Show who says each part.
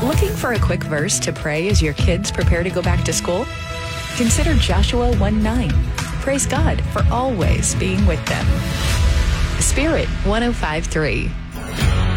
Speaker 1: Looking for a quick verse to pray as your kids prepare to go back to school? Consider Joshua 1:9. Praise God for always being with them. Spirit 105.3.